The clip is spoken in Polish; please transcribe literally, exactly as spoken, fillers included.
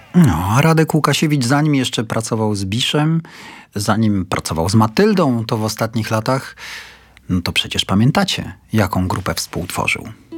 No, a Radek Łukasiewicz, zanim jeszcze pracował z Biszem, zanim pracował z Matyldą, to w ostatnich latach, no to przecież pamiętacie, jaką grupę współtworzył.